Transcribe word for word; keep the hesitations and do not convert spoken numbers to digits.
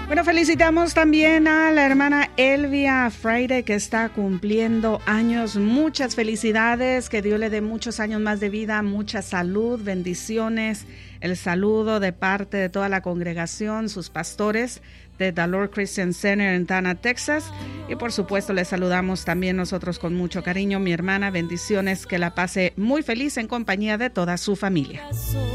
Bueno, felicitamos también a la hermana Elvia Friday, que está cumpliendo años. Muchas felicidades, que Dios le dé muchos años más de vida, mucha salud, bendiciones. El saludo de parte de toda la congregación, sus pastores de The Lord Christian Center en Dana, Texas. Y por supuesto le saludamos también nosotros con mucho cariño, mi hermana. Bendiciones, que la pase muy feliz en compañía de toda su familia.